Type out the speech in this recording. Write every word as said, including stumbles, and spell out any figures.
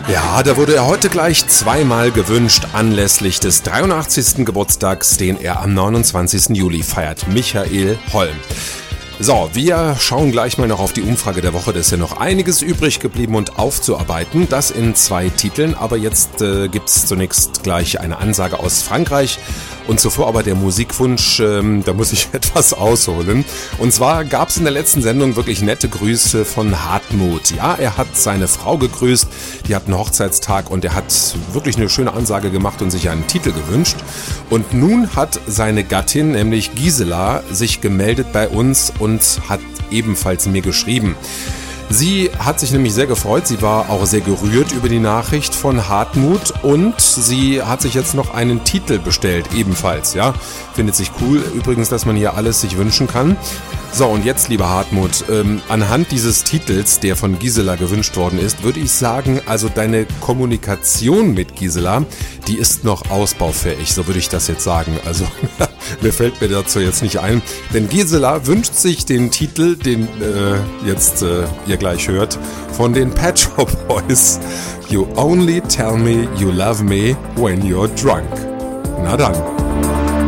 Ja, da wurde er heute gleich zweimal gewünscht anlässlich des dreiundachtzigsten Geburtstags, den er am neunundzwanzigsten Juli feiert. Michael Holm. So, wir schauen gleich mal noch auf die Umfrage der Woche. Da ist ja noch einiges übrig geblieben und aufzuarbeiten. Das in zwei Titeln, aber jetzt äh, gibt's zunächst gleich eine Ansage aus Frankreich. Und zuvor aber der Musikwunsch, ähm, da muss ich etwas ausholen. Und zwar gab's in der letzten Sendung wirklich nette Grüße von Hartmut. Ja, er hat seine Frau gegrüßt, die hat einen Hochzeitstag und er hat wirklich eine schöne Ansage gemacht und sich einen Titel gewünscht. Und nun hat seine Gattin, nämlich Gisela, sich gemeldet bei uns und hat ebenfalls mir geschrieben. Sie hat sich nämlich sehr gefreut, sie war auch sehr gerührt über die Nachricht von Hartmut und sie hat sich jetzt noch einen Titel bestellt, ebenfalls, ja. Findet sich cool, übrigens, dass man hier alles sich wünschen kann. So, und jetzt, lieber Hartmut, ähm, anhand dieses Titels, der von Gisela gewünscht worden ist, würde ich sagen, also deine Kommunikation mit Gisela, die ist noch ausbaufähig, so würde ich das jetzt sagen. Also, mir fällt mir dazu jetzt nicht ein, denn Gisela wünscht sich den Titel, den äh, jetzt äh, ihr gleich hört, von den Pet Shop Boys. You only tell me you love me when you're drunk. Na dann.